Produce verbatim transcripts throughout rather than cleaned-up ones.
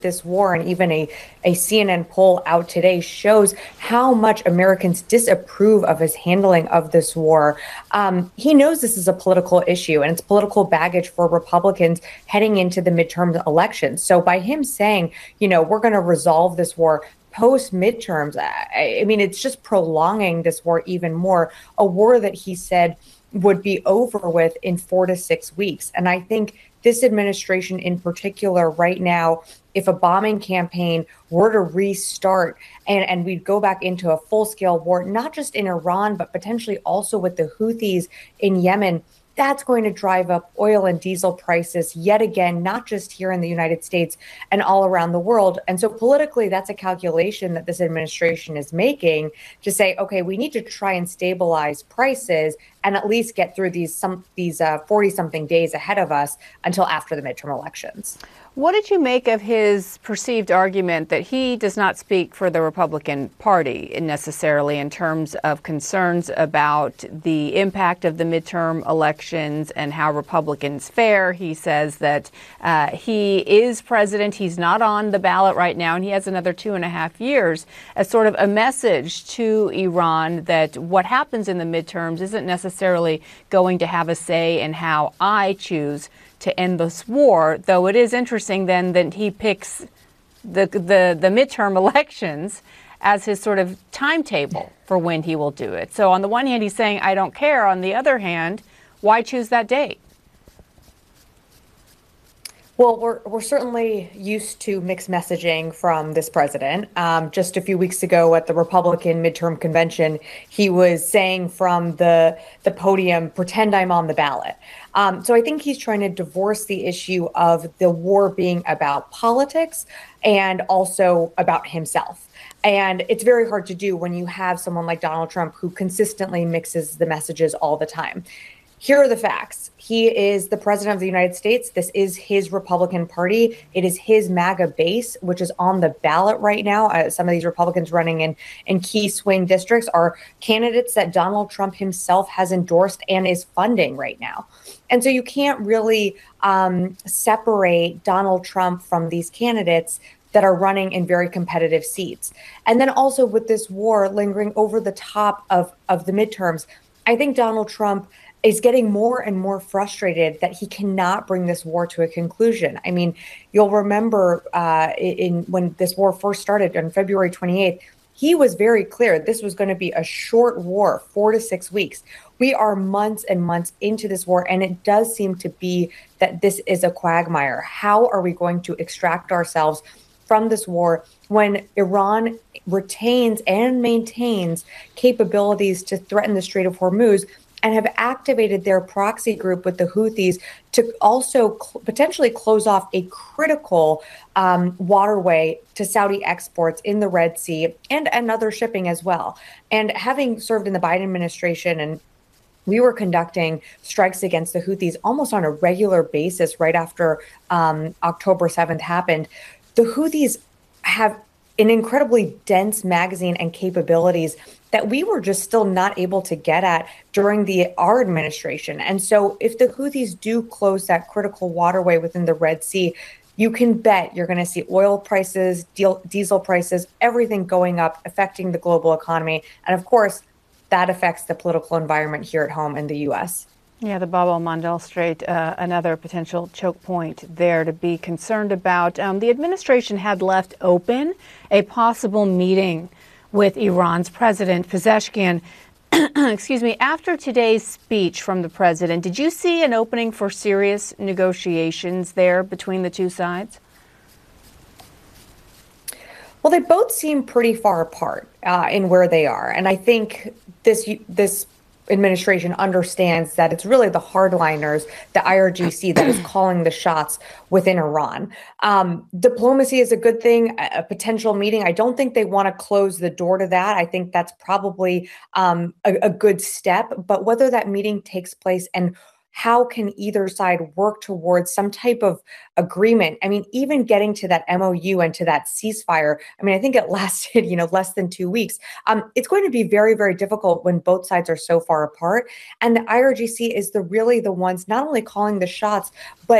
this war, and even a, a C N N poll out today shows how much Americans disapprove of his handling of this war. Um, he knows this is a political issue and it's political baggage for Republicans heading into the midterm elections. So by him saying, you know, we're going to resolve this war post midterms, I, I mean, it's just prolonging this war even more, a war that he said would be over with in four to six weeks. And I think this administration in particular right now, if a bombing campaign were to restart and, and we'd go back into a full-scale war, not just in Iran, but potentially also with the Houthis in Yemen, that's going to drive up oil and diesel prices yet again, not just here in the United States and all around the world. And so politically, that's a calculation that this administration is making to say, okay, we need to try and stabilize prices and at least get through these some these uh, forty something days ahead of us until after the midterm elections. What did you make of his perceived argument that he does not speak for the Republican Party necessarily in terms of concerns about the impact of the midterm elections and how Republicans fare? He says that uh, he is president. He's not on the ballot right now, and he has another two and a half years as sort of a message to Iran that what happens in the midterms isn't necessarily going to have a say in how I choose to end this war, though it is interesting then that he picks the, the, the midterm elections as his sort of timetable for when he will do it. So on the one hand, he's saying, I don't care. On the other hand, why choose that date? Well, we're, we're certainly used to mixed messaging from this president. Um, just a few weeks ago at the Republican midterm convention, he was saying from the, the podium, pretend I'm on the ballot. Um, so I think he's trying to divorce the issue of the war being about politics and also about himself. And it's very hard to do when you have someone like Donald Trump who consistently mixes the messages all the time. Here are the facts. He is the president of the United States. This is his Republican Party. It is his MAGA base, which is on the ballot right now. Uh, some of these Republicans running in, in key swing districts are candidates that Donald Trump himself has endorsed and is funding right now. And so you can't really um, separate Donald Trump from these candidates that are running in very competitive seats. And then also with this war lingering over the top of, of the midterms, I think Donald Trump is getting more and more frustrated that he cannot bring this war to a conclusion. I mean, you'll remember uh, in when this war first started on February twenty-eighth, he was very clear this was going to be a short war, four to six weeks. We are months and months into this war, and it does seem to be that this is a quagmire. How are we going to extract ourselves from this war when Iran retains and maintains capabilities to threaten the Strait of Hormuz and have activated their proxy group with the Houthis to also cl- potentially close off a critical um, waterway to Saudi exports in the Red Sea and, and other shipping as well. And having served in the Biden administration, and we were conducting strikes against the Houthis almost on a regular basis right after um, October seventh happened, the Houthis have an incredibly dense magazine and capabilities that we were just still not able to get at during the our administration. And so if the Houthis do close that critical waterway within the Red Sea, you can bet you're going to see oil prices, deal, diesel prices, everything going up, affecting the global economy. And of course, that affects the political environment here at home in the U S. Yeah, the Bab el-Mandeb Strait, uh, another potential choke point there to be concerned about. Um, the administration had left open a possible meeting with Iran's president, Pezeshkian. Excuse me, after today's speech from the president, did you see an opening for serious negotiations there between the two sides? Well, they both seem pretty far apart uh, in where they are. And I think this this administration understands that it's really the hardliners, the I R G C, that is calling the shots within Iran. Um, diplomacy is a good thing, a, a potential meeting. I don't think they want to close the door to that. I think that's probably um, a, a good step. But whether that meeting takes place and how can either side work towards some type of agreement? I mean, even getting to that M O U and to that ceasefire, I mean, I think it lasted, you know, less than two weeks. Um, it's going to be very, very difficult when both sides are so far apart. And the I R G C is the really the ones not only calling the shots, but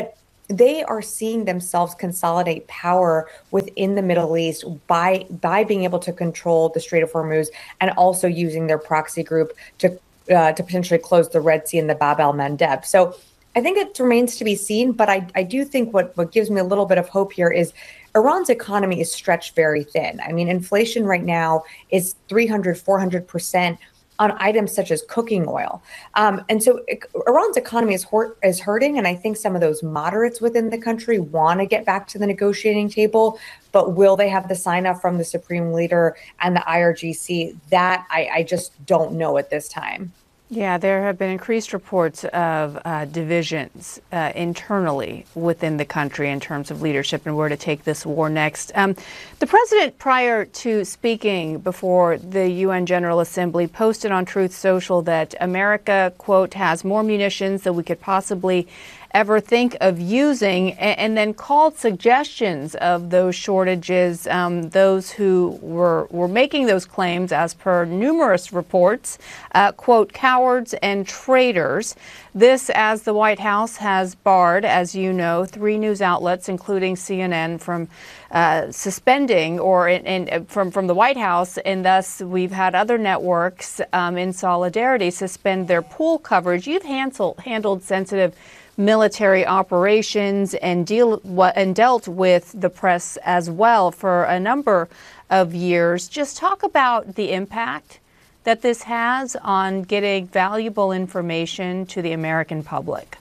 they are seeing themselves consolidate power within the Middle East by by being able to control the Strait of Hormuz and also using their proxy group to uh, to potentially close the Red Sea and the Bab el-Mandeb. So I think it remains to be seen, but I, I do think what, what gives me a little bit of hope here is Iran's economy is stretched very thin. I mean, inflation right now is three hundred, four hundred percent on items such as cooking oil. Um, and so it, Iran's economy is, hurt, is hurting, and I think some of those moderates within the country want to get back to the negotiating table, but will they have the sign-off from the Supreme Leader and the I R G C? That I, I just don't know at this time. Yeah, there have been increased reports of uh, divisions uh, internally within the country in terms of leadership and where to take this war next. Um, the president, prior to speaking before the U N General Assembly, posted on Truth Social that America, quote, has more munitions than we could possibly ever think of using, and, and then called suggestions of those shortages, um, those who were, were making those claims, as per numerous reports, uh, quote, cowards and traitors. This, as the White House has barred, as you know, three news outlets, including C N N, from uh, suspending or in, in, from, from the White House, and thus we've had other networks um, in solidarity suspend their pool coverage. You've handled, handled sensitive military operations and deal and dealt with the press as well for a number of years. Just talk about the impact that this has on getting valuable information to the American public.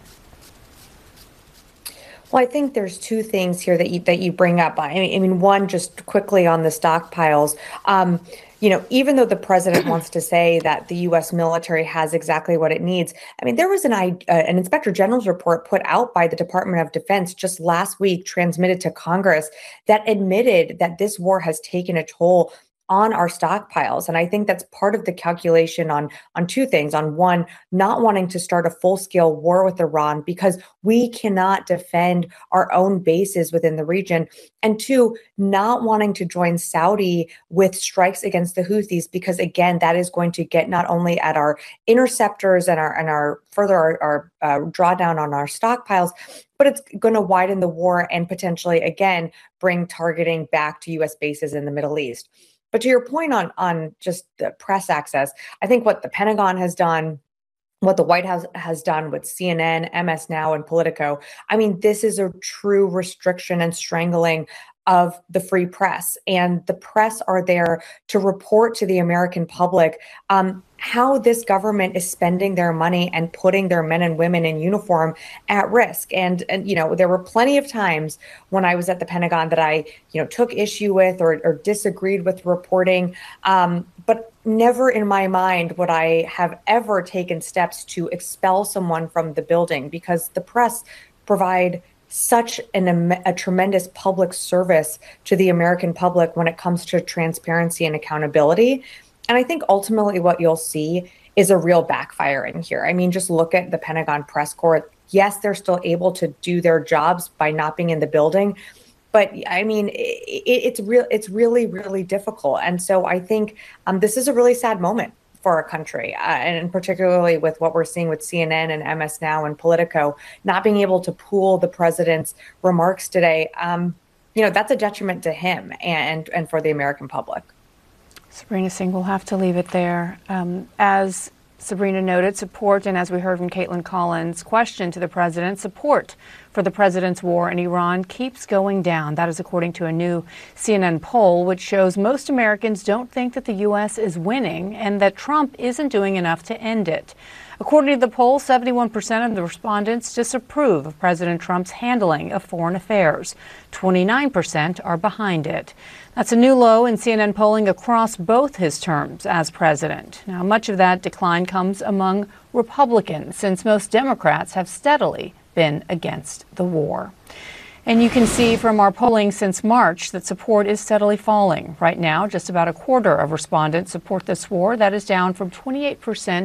Well, I think there's two things here that you that you bring up. I mean, I mean, one, just quickly on the stockpiles. Um, you know, even though the president wants to say that the U S military has exactly what it needs, I mean, there was an uh, an Inspector General's report put out by the Department of Defense just last week, transmitted to Congress, that admitted that this war has taken a toll on our stockpiles. And I think that's part of the calculation on, on two things. On one, not wanting to start a full-scale war with Iran because we cannot defend our own bases within the region. And two, not wanting to join Saudi with strikes against the Houthis because, again, that is going to get not only at our interceptors and our and our further our, our uh, drawdown on our stockpiles, but it's going to widen the war and potentially, again, bring targeting back to U S bases in the Middle East. But to your point on, on just the press access, I think what the Pentagon has done, what the White House has done with C N N, M S Now, and Politico, I mean, this is a true restriction and strangling of the free press. And the press are there to report to the American public um, how this government is spending their money and putting their men and women in uniform at risk. And, and you know, there were plenty of times when I was at the Pentagon that I, you know, took issue with or, or disagreed with reporting. Um, but never in my mind would I have ever taken steps to expel someone from the building, because the press provide such an, a tremendous public service to the American public when it comes to transparency and accountability. And I think ultimately what you'll see is a real backfiring here. I mean, just look at the Pentagon press corps. Yes, they're still able to do their jobs by not being in the building. But I mean, it, it's real. It's really, really difficult. And so I think um, this is a really sad moment for our country, uh, and particularly with what we're seeing with C N N and M S Now and Politico not being able to pool the president's remarks today. Um, you know, that's a detriment to him and and for the American public. Sabrina Singh, we'll have to leave it there. Um, as Sabrina noted, support, and as we heard from Caitlin Collins' question to the president, support for the president's war in Iran keeps going down. That is according to a new C N N poll, which shows most Americans don't think that the U S is winning and that Trump isn't doing enough to end it. According to the poll, seventy-one percent of the respondents disapprove of President Trump's handling of foreign affairs. twenty-nine percent are behind it. That's a new low in C N N polling across both his terms as president. Now, much of that decline comes among Republicans, since most Democrats have steadily been against the war. And you can see from our polling since March that support is steadily falling. Right now, just about a quarter of respondents support this war. That is down from twenty-eight percent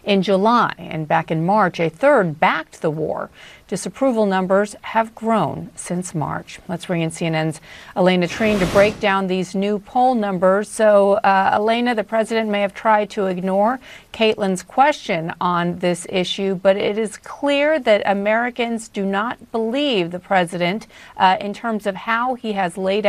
in July, and back in March, a third backed the war. Disapproval numbers have grown since March. Let's bring in C N N's Elena Treen to break down these new poll numbers. So, uh, Elena, the president may have tried to ignore Caitlin's question on this issue, but it is clear that Americans do not believe the president uh, in terms of how he has laid out